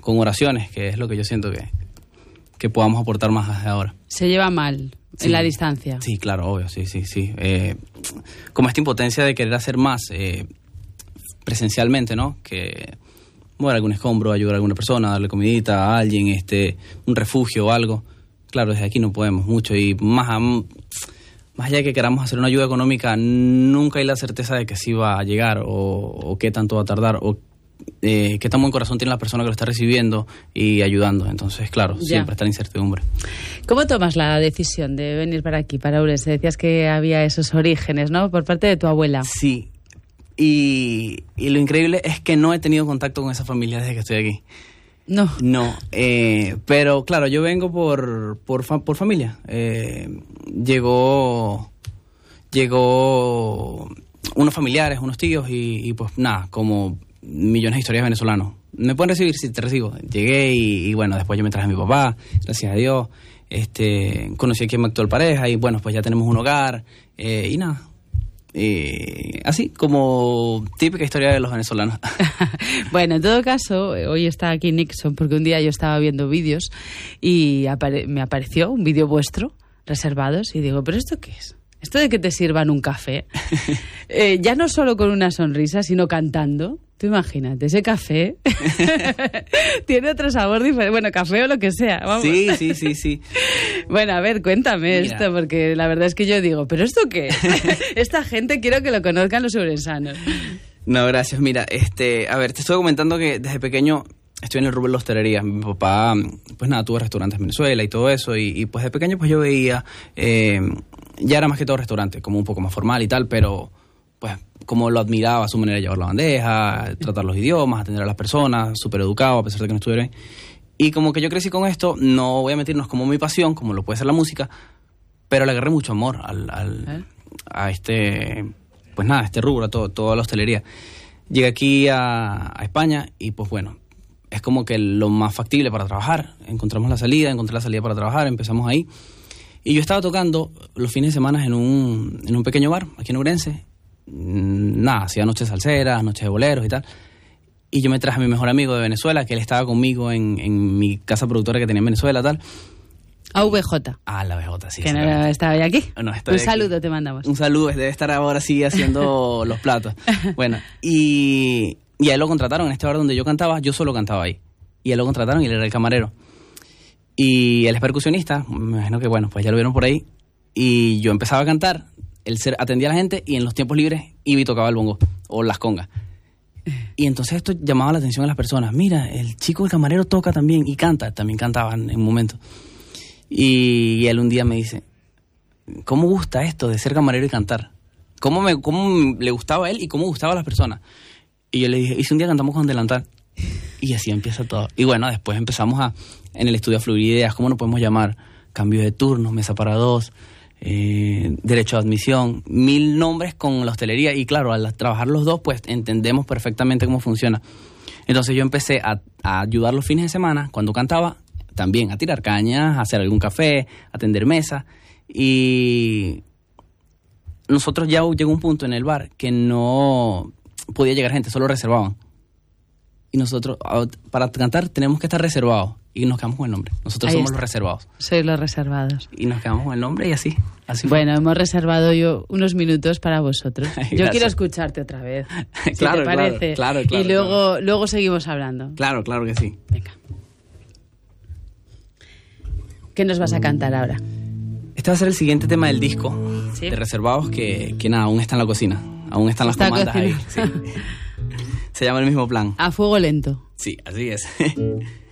con oraciones, que es lo que yo siento que podamos aportar más desde ahora. ¿Se lleva mal en la distancia? Sí, claro, obvio, sí. Como esta impotencia de querer hacer más presencialmente, ¿no? Que mover algún escombro, ayudar a alguna persona, darle comidita a alguien, un refugio o algo. Claro, desde aquí no podemos mucho, y más allá de que queramos hacer una ayuda económica, nunca hay la certeza de que sí va a llegar o qué tanto va a tardar o qué tan buen corazón tiene la persona que lo está recibiendo y ayudando. Entonces, claro, siempre está la incertidumbre. ¿Cómo tomas la decisión de venir para aquí, para Ourense? Decías que había esos orígenes, ¿no? Por parte de tu abuela. Sí, y lo increíble es que no he tenido contacto con esa familia desde que estoy aquí. No, pero claro, yo vengo por familia. Llegó unos familiares, unos tíos y pues nada, como millones de historias venezolanos. ¿Me pueden recibir? Sí, te recibo. Llegué y bueno, después yo me traje a mi papá, gracias a Dios. Conocí a quien mi actual pareja y bueno, pues ya tenemos un hogar y nada. Así como típica historia de los venezolanos. Bueno, en todo caso, hoy está aquí Nixon porque un día yo estaba viendo vídeos y me apareció un vídeo vuestro, reservados, y digo, ¿pero esto qué es? Esto de que te sirvan un café, ya no solo con una sonrisa, sino cantando. Tú imagínate, ese café tiene otro sabor diferente. Bueno, café o lo que sea. Vamos. Sí. Bueno, a ver, cuéntame. Mira. Esto, porque la verdad es que yo digo, ¿pero esto qué es? Esta gente quiero que lo conozcan los ourensanos. No, gracias. Mira, a ver, te estoy comentando que desde pequeño estoy en el rubro de la hostelería. Mi papá, pues nada, tuvo restaurantes en Venezuela y todo eso. Y pues de pequeño pues yo veía, ya era más que todo restaurante, como un poco más formal y tal, pero pues como lo admiraba, su manera de llevar la bandeja, tratar los idiomas, atender a las personas, súper educado a pesar de que no estuviera ahí. Y como que yo crecí con esto, no voy a mentirnos, como mi pasión, como lo puede ser la música, pero le agarré mucho amor a este rubro, a toda la hostelería. Llegué aquí a España y pues bueno, es como que lo más factible para trabajar. Encontré la salida para trabajar, empezamos ahí. Y yo estaba tocando los fines de semana en un pequeño bar aquí en Ourense. Nada, hacía noches salseras, noches de boleros y tal. Y yo me traje a mi mejor amigo de Venezuela, que él estaba conmigo en mi casa productora que tenía en Venezuela, tal. AVJ. Ah, la VJ, sí. Que no estaba ya aquí. No, un saludo te mandamos. Un saludo, debe estar ahora sí haciendo los platos. Bueno, y a él lo contrataron en este bar donde yo cantaba, yo solo cantaba ahí. Y a él lo contrataron y él era el camarero. Y él es percusionista, me imagino que bueno, pues ya lo vieron por ahí. Y yo empezaba a cantar, él atendía a la gente y en los tiempos libres iba y tocaba el bongo o las congas. Y entonces esto llamaba la atención a las personas. Mira, el chico, el camarero, toca también y canta. También cantaban en un momento. Y él un día me dice, ¿cómo gusta esto de ser camarero y cantar? ¿Cómo le gustaba a él y cómo gustaba a las personas? Y yo le dije, ¿y si un día cantamos con delantal? Y así empieza todo. Y bueno, después empezamos en el estudio a fluir ideas. ¿Cómo nos podemos llamar? Cambio de turno, mesa para dos, derecho de admisión, 1000 nombres con la hostelería. Y claro, al trabajar los dos, pues entendemos perfectamente cómo funciona. Entonces yo empecé a ayudar los fines de semana, cuando cantaba, también a tirar cañas, a hacer algún café, a atender mesa. Y nosotros ya llegó un punto en el bar que no podía llegar gente, solo reservaban. Y nosotros, para cantar, tenemos que estar reservados. Y nos quedamos con el nombre. Nosotros somos los reservados. Sois los reservados. Y nos quedamos con el nombre y así bueno, hemos reservado unos minutos para vosotros. Yo quiero escucharte otra vez, si claro, te parece. Claro, y luego seguimos hablando. Claro que sí. Venga. ¿Qué nos vas a cantar ahora? Este va a ser el siguiente tema del disco, ¿sí? De Reservados, que nada, aún está en la cocina. Aún están las comandas ahí. Sí. Se llama El Mismo Plan. A fuego lento. Sí, así es.